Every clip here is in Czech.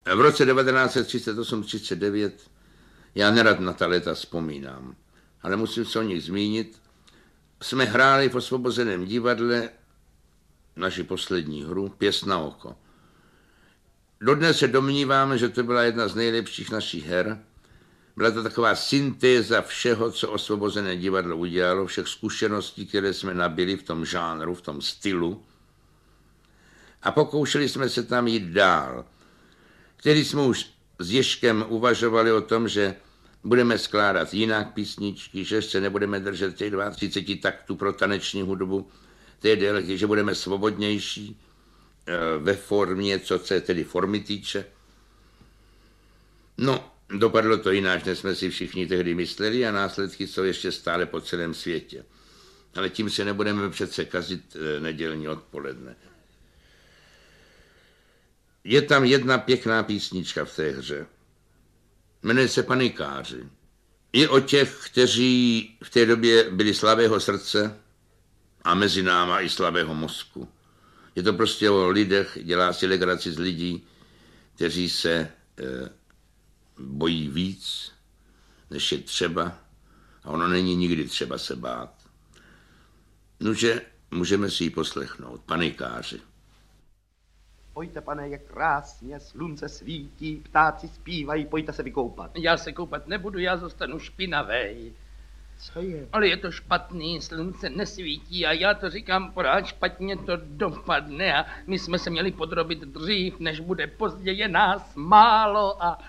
V roce 1938-39 já nerad na ta léta vzpomínám, ale musím se o nich zmínit. Jsme hráli v Osvobozeném divadle naši poslední hru Pěst na oko. Dodnes se domníváme, že to byla jedna z nejlepších našich her. Byla to taková syntéza všeho, co Osvobozené divadlo udělalo, všech zkušeností, které jsme nabili v tom žánru, v tom stylu. A pokoušeli jsme se tam jít dál. Který jsme už s Ježkem uvažovali o tom, že budeme skládat jinak písničky, že se nebudeme držet těch 32 taktů pro taneční hudbu, té délky, že budeme svobodnější ve formě, co se tedy formy týče. No, dopadlo to jinak, než jsme si všichni tehdy mysleli a následky jsou ještě stále po celém světě. Ale tím se nebudeme přece kazit nedělní odpoledne. Je tam jedna pěkná písnička v té hře. Jmenuje se Panikáři. Je o těch, kteří v té době byli slabého srdce a mezi náma i slabého mozku. Je to prostě o lidech, dělá si legraci z lidí, kteří se bojí víc, než je třeba. A ono není nikdy třeba se bát. Nože, můžeme si ji poslechnout. Panikáři. Pojďte, pane, jak krásně, slunce svítí, ptáci zpívají, pojďte se vykoupat. Já se koupat nebudu, já zůstanu špinavej. Co je? Ale je to špatný, slunce nesvítí a já to říkám pořád, špatně to dopadne a my jsme se měli podrobit dřív, než bude pozdě, je nás málo a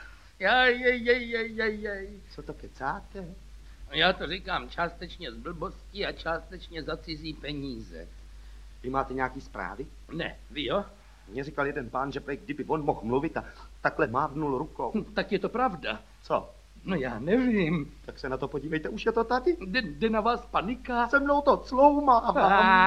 jej. Co to kecáte? Já to říkám částečně z blbosti a částečně za cizí peníze. Vy máte nějaký zprávy? Ne, vy jo? Mně říkal jeden pán, že kdyby on mohl mluvit a takhle mávnul rukou. Tak je to pravda. Co? No já nevím. Tak se na to podívejte, už je to tady. Jde na vás panika? Se mnou to cloumávám.